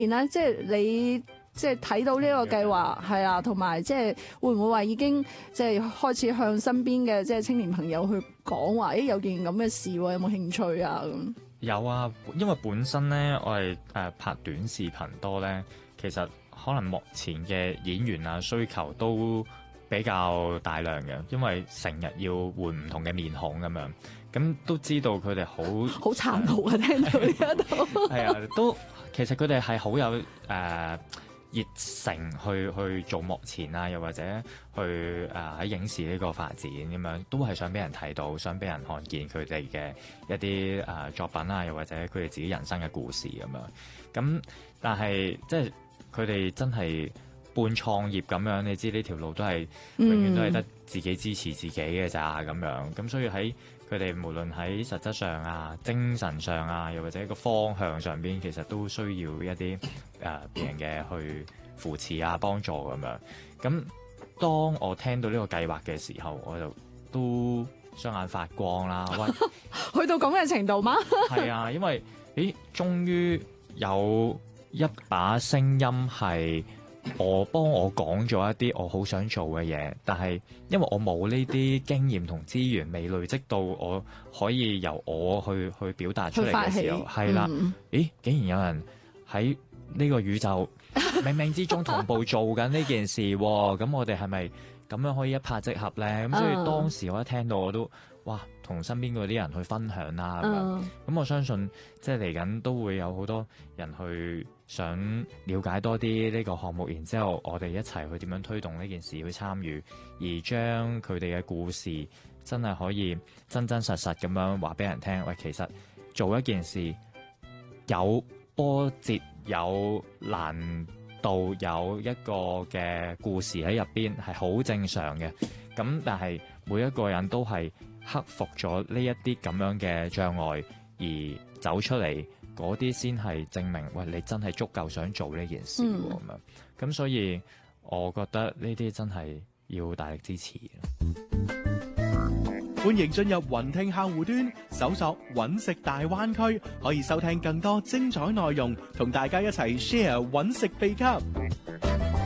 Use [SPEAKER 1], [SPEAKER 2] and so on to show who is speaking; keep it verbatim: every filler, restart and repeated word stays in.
[SPEAKER 1] 咧，即係你即係睇到呢個計劃係啊，同埋即係會唔會話已經即係開始向身邊嘅即係青年朋友去講話，誒有件咁嘅事喎，有冇興趣啊咁？
[SPEAKER 2] 有啊，因為本身咧我係誒、呃、拍短視頻多咧，其實可能目前嘅演員啊需求都比較大量嘅，因為成日要換唔同嘅面孔咁樣，咁都知道佢哋好
[SPEAKER 1] 好殘酷啊！聽到呢一度
[SPEAKER 2] 係啊，都其實佢哋係好有誒、呃、熱誠去去做幕前啊，又或者去誒喺、呃、影視呢個發展咁樣，都係想俾人睇到，想俾人看見佢哋嘅一啲誒、呃、作品啊，又或者佢哋自己人生嘅故事咁樣。咁但係即係佢哋真係半創業咁樣，你知呢條路都係永遠都係得自己支持自己嘅咋咁樣。咁所以喺佢哋無論喺實質上啊、精神上啊，又或者個方向上邊，其實都需要一啲誒別人嘅去扶持啊、幫助咁樣。咁當我聽到呢個計劃嘅時候，我就都雙眼發光啦！喂，
[SPEAKER 1] 去到咁嘅程度嗎？
[SPEAKER 2] 係啊，因為咦，終於有一把聲音係我幫我講咗一啲我好想做嘅嘢，但係因為我冇呢啲經驗同資源，未累積到我可以由我去去表達出嚟嘅時候，係啦，嗯、咦，竟然有人喺呢個宇宙冥冥之中同步做緊呢件事，咁我哋係咪咁樣可以一拍即合咧？咁所以當時我一聽到我都哇，同身邊嗰啲人去分享啦咁樣，咁、嗯、我相信即係嚟緊都會有好多人去想了解多啲呢個項目，然之後我哋一齊去點樣推動呢件事去參與，而將佢哋嘅故事真係可以真真實實咁樣話俾人聽。喂，其實做一件事有波折、有難度、有一個嘅故事喺入邊係好正常嘅。咁但係每一個人都係克服咗呢一啲咁樣嘅障礙而走出嚟，嗰啲先係證明，喂，你真係足夠想做呢件事咁樣。咁、嗯、所以我覺得呢啲真係要大力支持。
[SPEAKER 3] 歡迎進入雲聽客戶端，搜索揾食大灣區，可以收聽更多精彩內容，同大家一齊 share 揾食秘笈。